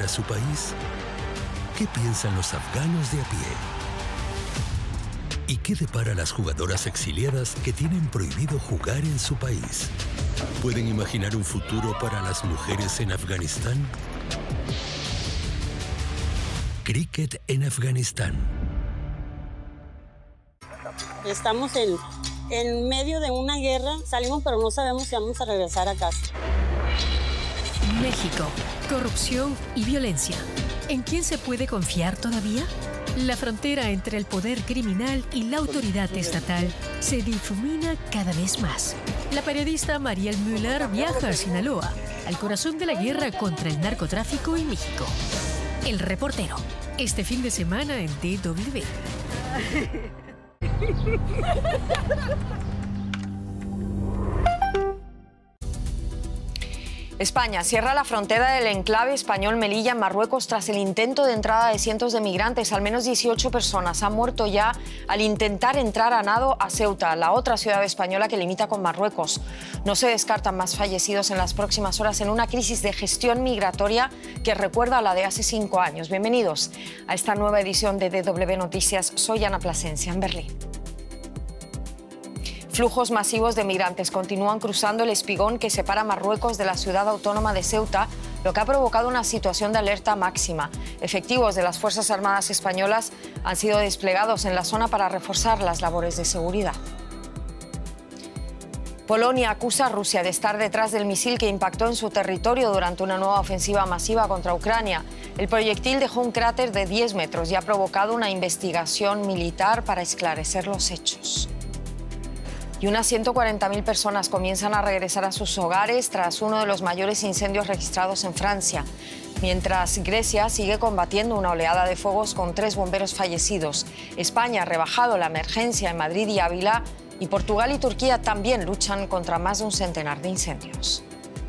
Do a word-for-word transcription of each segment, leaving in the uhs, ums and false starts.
para su país? ¿Qué piensan los afganos de a pie? ¿Y qué depara a las jugadoras exiliadas que tienen prohibido jugar en su país? ¿Pueden imaginar un futuro para las mujeres en Afganistán? Cricket en Afganistán. Estamos en, en medio de una guerra. Salimos, pero no sabemos si vamos a regresar a casa. México, corrupción y violencia. ¿En quién se puede confiar todavía? La frontera entre el poder criminal y la autoridad estatal se difumina cada vez más. La periodista Mariel Müller viaja a Sinaloa, al corazón de la guerra contra el narcotráfico en México. El reportero, este fin de semana en D W. España cierra la frontera del enclave español Melilla en Marruecos tras el intento de entrada de cientos de migrantes. Al menos dieciocho personas han muerto ya al intentar entrar a nado a Ceuta, la otra ciudad española que limita con Marruecos. No se descartan más fallecidos en las próximas horas en una crisis de gestión migratoria que recuerda a la de hace cinco años. Bienvenidos a esta nueva edición de D W Noticias. Soy Ana Plasencia en Berlín. Flujos masivos de migrantes continúan cruzando el espigón que separa Marruecos de la ciudad autónoma de Ceuta, lo que ha provocado una situación de alerta máxima. Efectivos de las Fuerzas Armadas españolas han sido desplegados en la zona para reforzar las labores de seguridad. Polonia acusa a Rusia de estar detrás del misil que impactó en su territorio durante una nueva ofensiva masiva contra Ucrania. El proyectil dejó un cráter de diez metros y ha provocado una investigación militar para esclarecer los hechos. Y unas ciento cuarenta mil personas comienzan a regresar a sus hogares tras uno de los mayores incendios registrados en Francia, mientras Grecia sigue combatiendo una oleada de fuegos con tres bomberos fallecidos. España ha rebajado la emergencia en Madrid y Ávila, y Portugal y Turquía también luchan contra más de un centenar de incendios.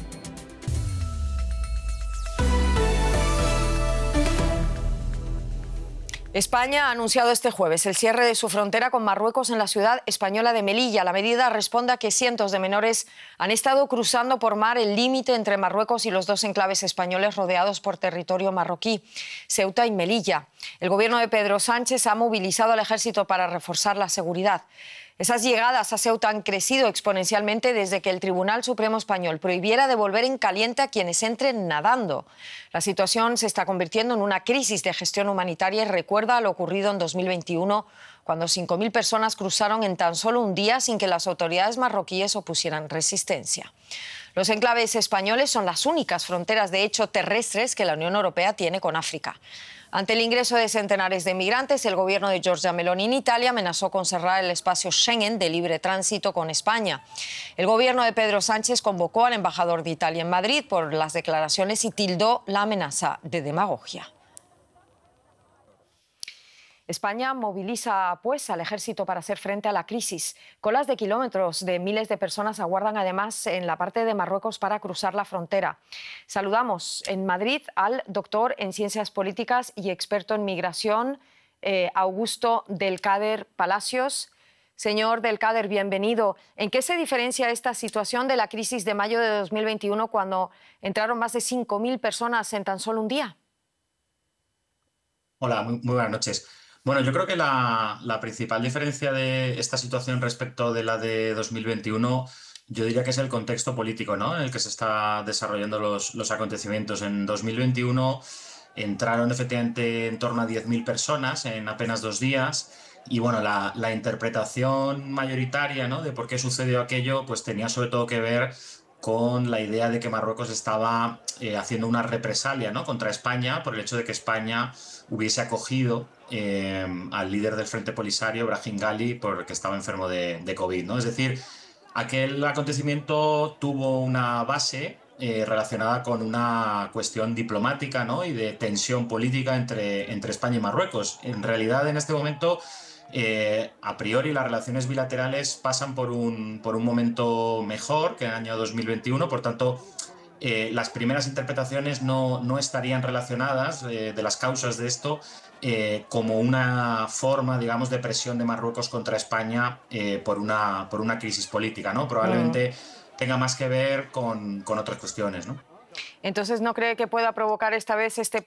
España ha anunciado este jueves el cierre de su frontera con Marruecos en la ciudad española de Melilla. La medida responde a que cientos de menores han estado cruzando por mar el límite entre Marruecos y los dos enclaves españoles rodeados por territorio marroquí, Ceuta y Melilla. El gobierno de Pedro Sánchez ha movilizado al ejército para reforzar la seguridad. Esas llegadas a Ceuta han crecido exponencialmente desde que el Tribunal Supremo Español prohibiera devolver en caliente a quienes entren nadando. La situación se está convirtiendo en una crisis de gestión humanitaria y recuerda a lo ocurrido en dos mil veintiuno, cuando cinco mil personas cruzaron en tan solo un día sin que las autoridades marroquíes opusieran resistencia. Los enclaves españoles son las únicas fronteras, de hecho, terrestres que la Unión Europea tiene con África. Ante el ingreso de centenares de migrantes, el gobierno de Giorgia Meloni en Italia amenazó con cerrar el espacio Schengen de libre tránsito con España. El gobierno de Pedro Sánchez convocó al embajador de Italia en Madrid por las declaraciones y tildó la amenaza de demagogia. España moviliza, pues, al ejército para hacer frente a la crisis. Colas de kilómetros de miles de personas aguardan además en la parte de Marruecos para cruzar la frontera. Saludamos en Madrid al doctor en Ciencias Políticas y experto en migración, eh, Augusto Delcader Palacios. Señor Delcader, bienvenido. ¿En qué se diferencia esta situación de la crisis de mayo de dos mil veintiuno, cuando entraron más de cinco mil personas en tan solo un día? Hola, muy, muy buenas noches. Bueno, yo creo que la, la principal diferencia de esta situación respecto de la de dos mil veintiuno, yo diría que es el contexto político, ¿no?, en el que se están desarrollando los, los acontecimientos. En dos mil veintiuno entraron efectivamente en torno a diez mil personas en apenas dos días y, bueno, la, la interpretación mayoritaria, ¿no?, de por qué sucedió aquello, pues tenía sobre todo que ver con la idea de que Marruecos estaba eh, haciendo una represalia, ¿no?, contra España por el hecho de que España hubiese acogido eh, al líder del Frente Polisario, Brahim Ghali, porque estaba enfermo de, de COVID, ¿no? Es decir, aquel acontecimiento tuvo una base eh, relacionada con una cuestión diplomática, ¿no?, y de tensión política entre, entre España y Marruecos. En realidad, en este momento, Eh, a priori las relaciones bilaterales pasan por un, por un momento mejor que el año dos mil veintiuno, por tanto eh, las primeras interpretaciones no, no estarían relacionadas eh, de las causas de esto eh, como una forma, digamos, de presión de Marruecos contra España eh, por, una, por una crisis política, ¿no? Probablemente mm. tenga más que ver con, con otras cuestiones, ¿no? Entonces, ¿no cree que pueda provocar esta vez este